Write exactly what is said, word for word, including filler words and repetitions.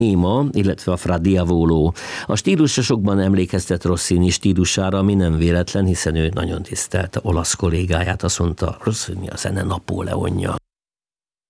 Néma, illetve a Fra Diavolo. A stílusa sokban emlékeztet Rossini stílusára, ami nem véletlen, hiszen ő nagyon tisztelte olasz kollégáját, azt mondta, Rossini a zene Napóleonja.